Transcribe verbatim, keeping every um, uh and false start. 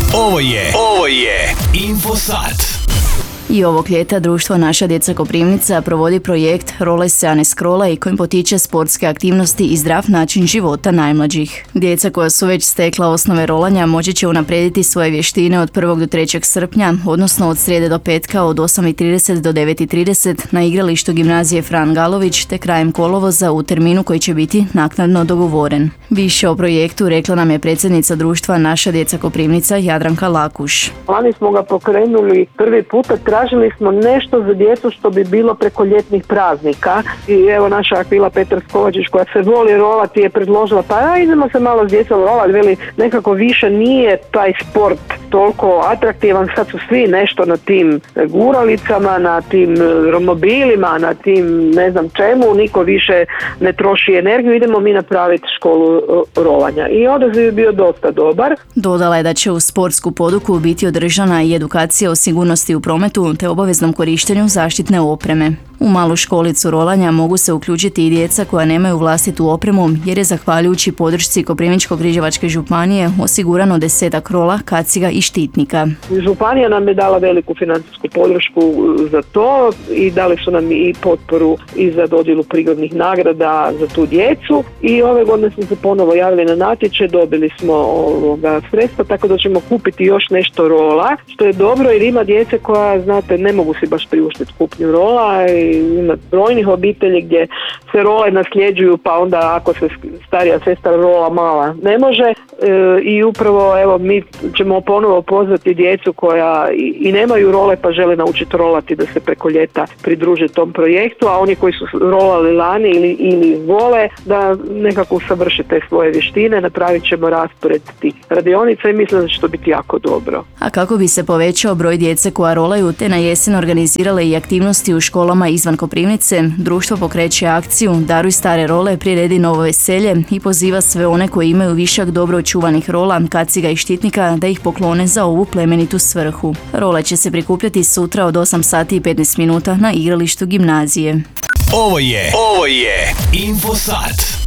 Ovo je, ovo je Infosat. I ovog ljeta društvo Naša djeca Koprivnica provodi projekt Rolaj se, a ne skrolaj, kojim potiče sportske aktivnosti i zdrav način života najmlađih. Djeca koja su već stekla osnove rolanja moći će unaprijediti svoje vještine od prvog do trećeg srpnja, odnosno od srijede do petka od osam i trideset do devet i trideset na igralištu gimnazije Fran Galović te krajem kolovoza u terminu koji će biti naknadno dogovoren. Više o projektu rekla nam je predsjednica društva Naša djeca Koprivnica Jadranka Lakuš. Lani smo ga pokrenuli prvi puta, tražili smo nešto za djecu što bi bilo preko ljetnih praznika i evo naša Akvila Petar Skovačić koja se voli rolati je predložila pa a, idemo se malo s djecom rolati, veli nekako više nije taj sport toliko atraktivan, sad su svi nešto na tim guralicama, na tim romobilima, na tim ne znam čemu, niko više ne troši energiju, idemo mi napraviti školu rolanja i odaziv je bio dosta dobar. Dodala je da će u sportsku poduku biti održana i edukacija o sigurnosti u prometu te obaveznom korištenju zaštitne opreme. U malu školicu rolanja mogu se uključiti i djeca koja nemaju vlastitu opremu jer je zahvaljujući podršci Koprivničko-križevačke županije osigurano desetak rola, kaciga i štitnika. Županija nam je dala veliku financijsku podršku za to i dali su nam i potporu i za dodjelu prigodnih nagrada za tu djecu i ove godine smo se ponovo javili na natječaj, dobili smo ovoga sredstva tako da ćemo kupiti još nešto rola, što je dobro jer ima djece koja, znate, ne mogu si baš priuštiti kupnju rola i ima brojnih obitelji gdje se role nasljeđuju pa onda ako se starija sestra rola mala ne može e, i upravo evo mi ćemo ponovo pozvati djecu koja i, i nemaju role pa žele naučiti rolati da se preko ljeta pridruže tom projektu, a oni koji su rolali lani ili, ili vole da nekako usavrše te svoje vještine, napravit ćemo raspored tih radionica i mislim da će to biti jako dobro. A kako bi se povećao broj djece koja rolaju te na jesen organizirale i aktivnosti u školama izvan Koprivnice, društvo pokreće akciju Daruj stare role, priredi novo veselje i poziva sve one koji imaju višak dobro očuvanih rola, kaciga i štitnika da ih poklone za ovu plemenitu svrhu. Role će se prikupljati sutra od osam sati i petnaest minuta na igralištu gimnazije. Ovo je, ovo je Infosat.